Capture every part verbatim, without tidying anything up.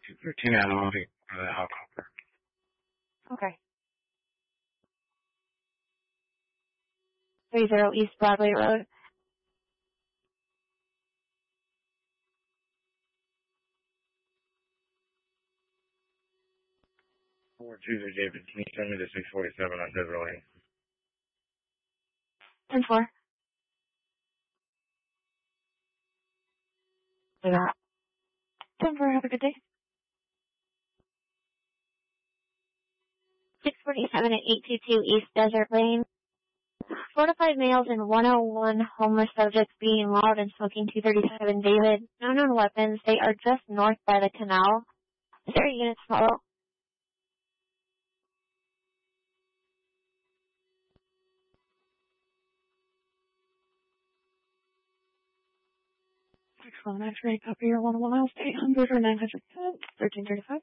thirteen animals for the helicopter. Okay. three zero East Broadway Road. four two zero David, can you send me to six forty-seven on Desert Lane? ten four. Yeah. ten four, have a good day. six forty-seven at eight two two East Desert Lane. Four to five males and one oh one homeless subjects being loud and smoking two thirty-seven David. No known weapons. They are just north by the canal. Is there a unit follow? six one, X-ray, copy your one oh one miles, eight hundred or nine hundred ten, thirteen thirty-five.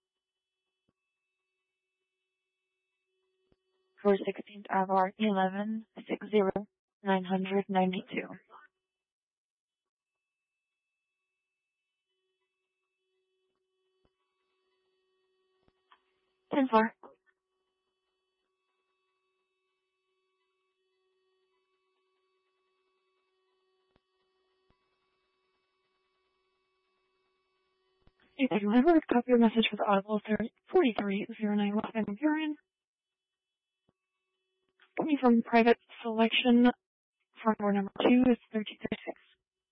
four sixteenth Ave, eleven sixty, nine hundred ninety-two. ten four. If you have a copy your message for the audible forty-three oh nine West Van Buren. Coming from private selection, front door number two is thirteen thirty-six.